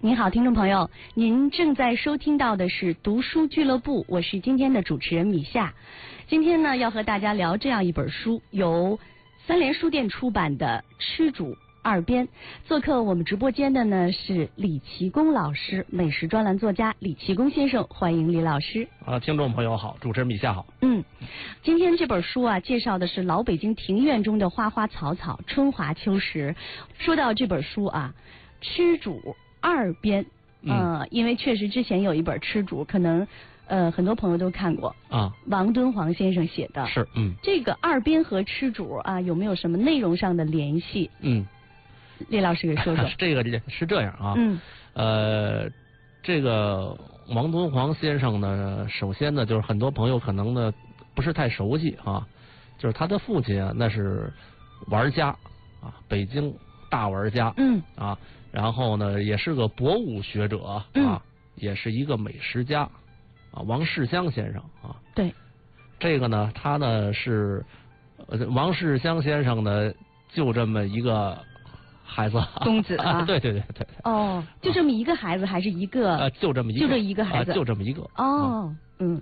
您好，听众朋友，您正在收听到的是读书俱乐部，我是今天的主持人米夏。今天呢，要和大家聊这样一本书，由三联书店出版的《吃主二编》。做客我们直播间的呢是李奇功老师，美食专栏作家李奇功先生，欢迎李老师。 听众朋友好，主持人米夏好。 今天这本书啊，介绍的是老北京庭院中的花花草草，春华秋实。说到这本书啊，《吃主二编》，因为确实之前有一本《吃主》，可能很多朋友都看过啊，王敦煌先生写的。 是， 这个二编和《吃主》啊，有没有什么内容上的联系？李老师给说说。 这个是这样啊，这个王敦煌先生呢，首先呢，就是很多朋友可能呢不是太熟悉啊，就是他的父亲啊，那是玩家啊，北京大玩家，然后呢，也是个博物学者啊，也是一个美食家啊，王世襄先生啊。 对， 这个呢，他呢是王世襄先生呢，就这么一个孩子， 公子啊， 对。 哦，就这么一个孩子，还是一个？ 就这么一个， 就这一个孩子， 就这么一个。 哦，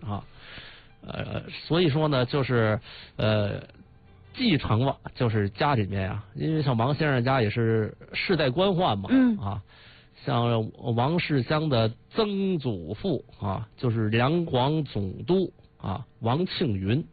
所以说呢，就是继承了，就是家里面啊，因为像王先生家也是世代官宦嘛，像王世襄的曾祖父啊，就是两广总督啊，王庆云，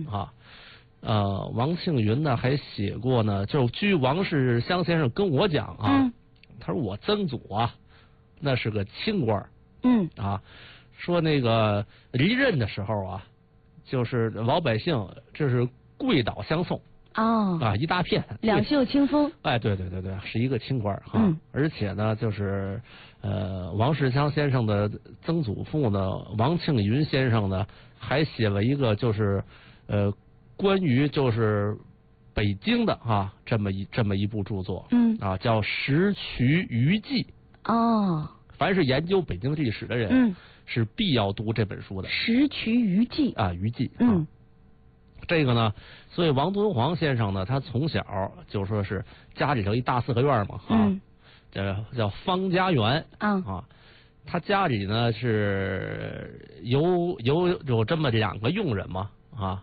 王庆云呢还写过呢，就据王世襄先生跟我讲啊，他说我曾祖啊，那是个清官，说那个离任的时候啊，就是老百姓这是跪倒相送一大片， 两袖清风。 哎，对，是一个清官哈。而且呢，就是王世襄先生的曾祖父呢，王庆云先生呢，还写了一个就是关于就是北京的这么一部著作，叫《石渠余记》。凡是研究北京历史的人，是必要读这本书的《 石渠余记》 啊，余记。这个呢，所以王敦煌先生呢，他从小就说是家里头一大四合院嘛，叫方家园他家里呢是有这么两个佣人嘛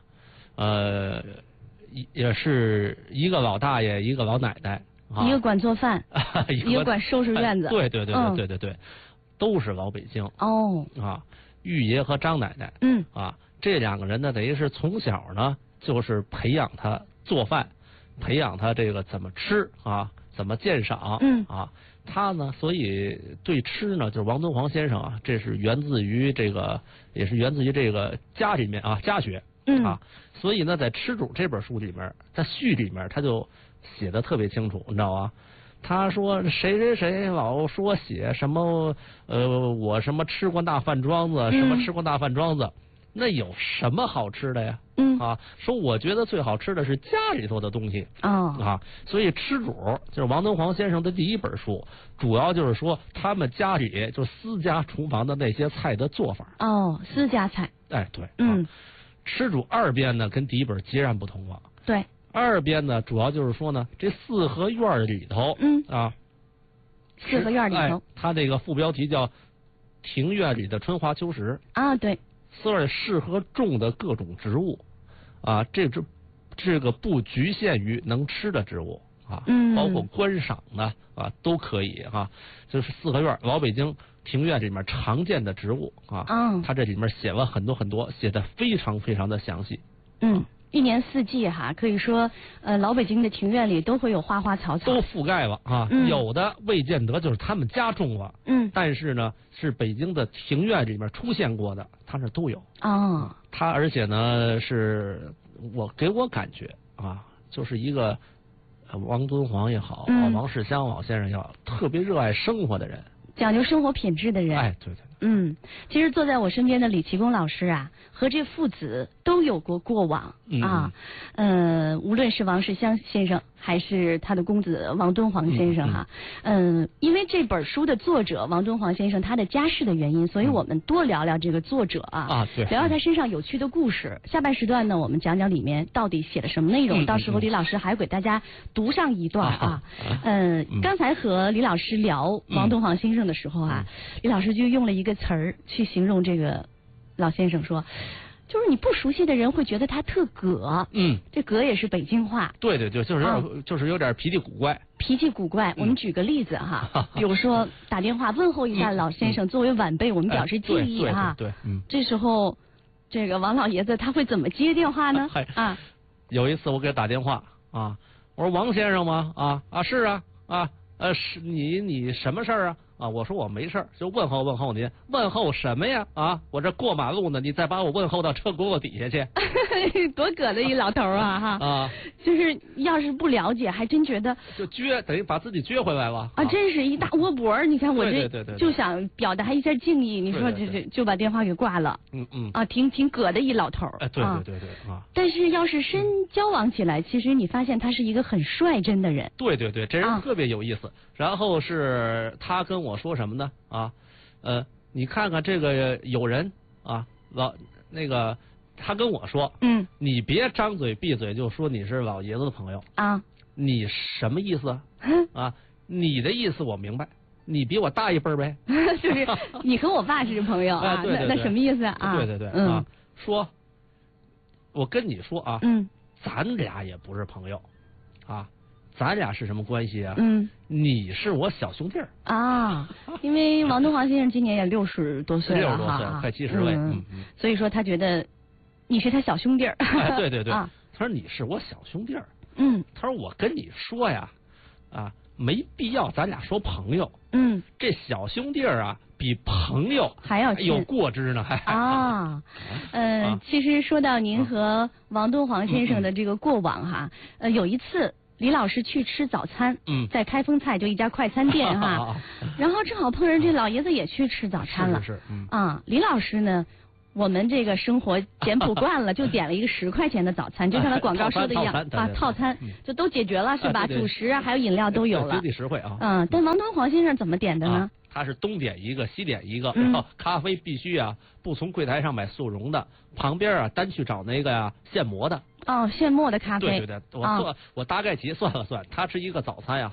也是一个老大爷，一个老奶奶， 一个管做饭，一个管收拾院子。 对，都是老北京玉爷和张奶奶，这两个人呢，等于是从小呢，就是培养他做饭，培养他这个怎么吃怎么鉴赏他呢，所以对吃呢，就是王敦煌先生这是源自于这个，也是源自于这个家里面家学所以呢，在《吃主》这本书里面，在序里面他就写的特别清楚，你知道吗？他说谁老说写什么我什么吃过大饭庄子，什么吃过大饭庄子，那有什么好吃的呀？说我觉得最好吃的是家里头的东西所以《吃主》就是王敦煌先生的第一本书，主要就是说他们家里就私家厨房的那些菜的做法。 私家菜。 哎，对。吃主二编呢跟第一本截然不同了。 对。 二编呢，主要就是说呢，这四合院里头， 四合院里头， 它这个副标题叫“庭院里的春华秋实” 对， 所以适合种的各种植物这个不局限于能吃的植物包括观赏的都可以就是四合院老北京庭院里面常见的植物它这里面写了很多，写的非常非常的详细。 一年四季可以说老北京的庭院里都会有花花草草， 都覆盖了有的未见得就是他们家种了，但是呢是北京的庭院里面出现过的，他那都有他而且呢是给我感觉就是一个王敦煌也好王世襄老先生也好，特别热爱生活的人， 讲究生活品质的人。 哎，对。 其实坐在我身边的李奇功老师和这父子都有过往无论是王世襄先生还是他的公子王敦煌先生哈？因为这本书的作者王敦煌先生他的家世的原因，所以我们多聊聊这个作者对， 聊聊他身上有趣的故事。下半时段呢，我们讲讲里面到底写了什么内容，到时候李老师还给大家读上一段啊。刚才和李老师聊王敦煌先生的时候李老师就用了一个词儿去形容这个老先生说。就是你不熟悉的人会觉得他特葛，这葛也是北京话。 对，就是有点脾气古怪。 脾气古怪，我们举个例子哈，比如说打电话问候一下老先生，作为晚辈，我们表示敬意哈。 对， 这时候，这个王老爷子他会怎么接电话呢？ 有一次我给他打电话我说王先生吗？是是你什么事儿我说我没事儿，就问候问候您。问候什么呀？我这过马路呢，你再把我问候到车轱辘底下去。 多葛的一老头就是要是不了解，还真觉得就等于把自己撅回来了真是一大窝脖。你看我这就想表达一下敬意，你说就把电话给挂了。挺葛的一老头。 对但是要是深交往起来，其实你发现他是一个很率真的人。 对，这人特别有意思。然后是他跟我说什么呢？你看看这个有人他跟我说，你别张嘴闭嘴就说你是老爷子的朋友你什么意思你的意思我明白，你比我大一辈呗。 就是你和我爸是朋友对那什么意思对说，我跟你说咱俩也不是朋友咱俩是什么关系你是我小兄弟因为王敦煌先生今年也60多岁了快70了所以说他觉得你是他小兄弟对他说你是我小兄弟他说我跟你说呀没必要咱俩说朋友这小兄弟比朋友还要有过之呢其实说到您和王敦煌先生的这个过往有一次李老师去吃早餐，在开封菜就一家快餐店然后正好碰上这老爷子也去吃早餐了，李老师呢，我们这个生活简朴惯了，就点了一个10块钱的早餐，就像他广告说的一样，套餐就都解决了是吧？主食还有饮料都有了， 绝对实惠但王敦煌先生怎么点的呢？ 他是东点一个西点一个，然后咖啡必须不从柜台上买速溶的，旁边单去找那个现磨的。 现磨的咖啡。 对，我大概算了算，他吃一个早餐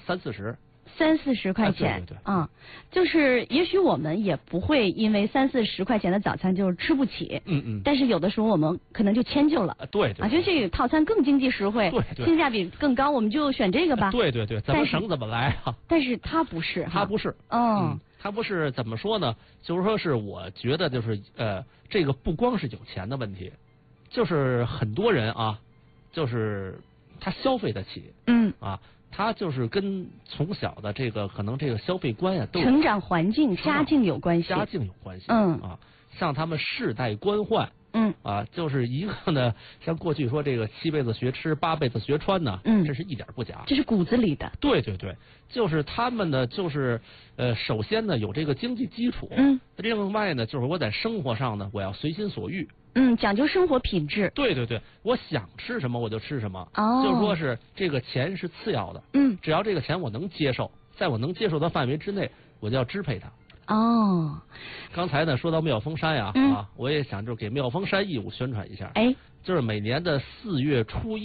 30-40块钱。 对， 就是也许我们也不会因为30-40块钱的早餐就是吃不起，但是有的时候我们可能就迁就了， 对， 觉得这个套餐更经济实惠， 对， 性价比更高，我们就选这个吧。 对，怎么省怎么来但是他不是， 他不是，他不是怎么说呢？就是说是我觉得就是这个不光是有钱的问题，就是很多人就是他消费得起，他就是跟从小的这个可能这个消费观都成长环境、家境有关系， 像他们世代官宦，就是一个呢，像过去说这个7辈子学吃8辈子学穿呢，这是一点不假， 这是骨子里的。 对，就是他们呢，就是首先呢有这个经济基础，另外呢就是我在生活上呢我要随心所欲。 讲究生活品质。 对，我想吃什么我就吃什么。就是说是这个钱是次要的。只要这个钱我能接受，在我能接受的范围之内，我就要支配它。刚才呢说到妙峰山我也想就给妙峰山义务宣传一下。就是每年的4月初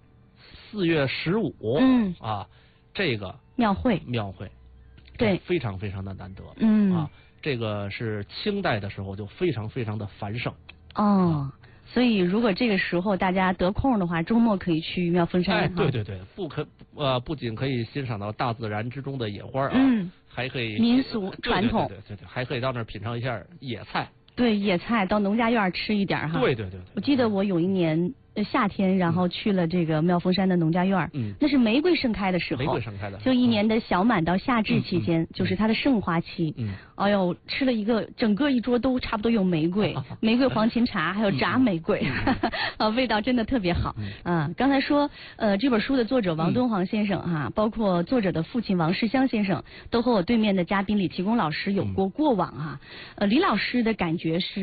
1、4月15，这个庙会，对，非常非常的难得。这个是清代的时候就非常非常的繁盛。 所以如果这个时候大家得空的话，周末可以去妙峰山。 对，不仅可以欣赏到大自然之中的野花还可以民俗传统， 对，还可以到那儿品尝一下野菜。 对，野菜到农家院吃一点对。 我记得我有一年夏天，然后去了这个妙峰山的农家院，那是玫瑰盛开的时候，就一年的小满到夏至期间，就是它的盛花期。哎呦，吃了整个一桌都差不多有玫瑰黄芩茶，还有炸玫瑰，味道真的特别好。刚才说这本书的作者王敦煌先生包括作者的父亲王世襄先生，都和我对面的嘉宾李提供老师有过往李老师的感觉是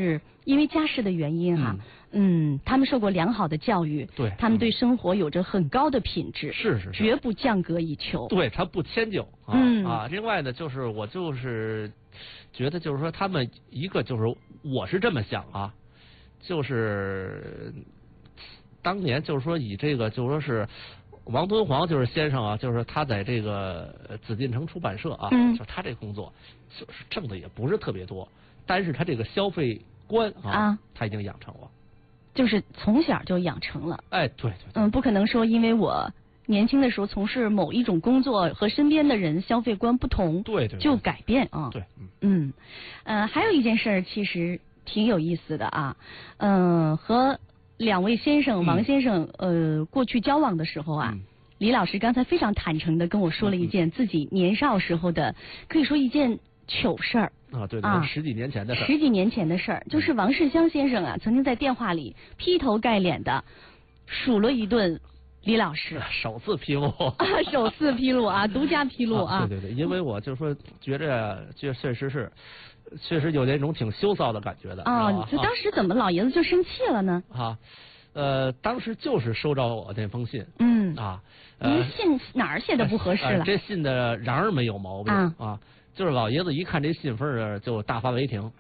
因为家世的原因哈，他们受过良好的教育， 对， 他们对生活有着很高的品质， 是， 绝不降格以求， 对，他不迁就另外呢，就是我就是觉得就是说他们一个就是我是这么想啊，就是当年就是说以这个就是说是王敦煌就是先生啊，就是他在这个紫禁城出版社啊，就他这工作就是挣的也不是特别多，但是他这个消费观他已经养成了， 就是从小就养成了。 哎，对， 不可能说因为我年轻的时候从事某一种工作和身边的人消费观不同， 对， 就改变啊。 对， 还有一件事儿其实挺有意思的啊，和两位先生王先生过去交往的时候啊，李老师刚才非常坦诚的跟我说了一件自己年少时候的，可以说一件糗事儿。 对，十几年前的事儿。 10几年前的事儿，就是王世襄先生啊，曾经在电话里劈头盖脸的数了一顿李老师。 首次披露。 首次披露啊，独家披露啊。 对，因为我就说觉着确实有那种挺羞臊的感觉的。 就当时怎么老爷子就生气了呢？ 当时就是收着我那封信。 您信哪儿写的不合适了？ 这信的瓤儿没有毛病就是老爷子一看这信封就大发雷霆。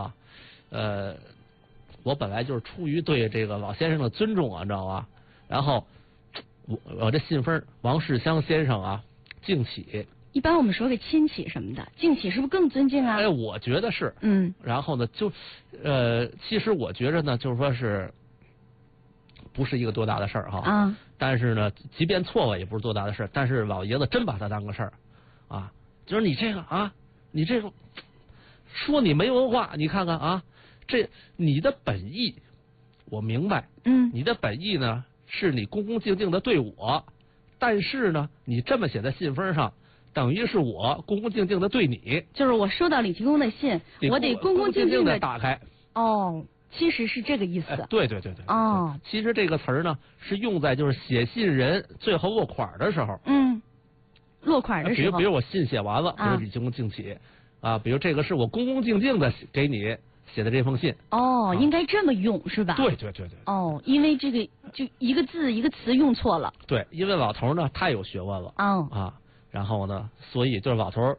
我本来就是出于对这个老先生的尊重啊，你知道吧？然后我这信封王世襄先生啊，敬启。 一般我们说个亲戚什么的，敬启是不是更尊敬啊？ 我觉得是。然后呢，其实我觉着呢，就是说是不是一个多大的事儿哈。但是呢，即便错了也不是多大的事儿。但是老爷子真把它当个事儿就是你这个说你没文化，你看看这你的本意我明白。你的本意呢是你恭恭敬敬的对我，但是呢你这么写在信封上，等于是我恭恭敬敬的对你。 就是我收到李提供的信，我得恭恭敬敬的打开。 其实是这个意思。 对。其实这个词儿呢是用在就是写信人最后落款的时候。 落款的时候， 比如我信写完了，比如李恭敬启比如这个是我恭恭敬敬的给你写的这封信。 应该这么用是吧？ 对。 因为这个就一个字一个词用错了。 对，因为老头呢太有学问了。然后呢，所以就是老头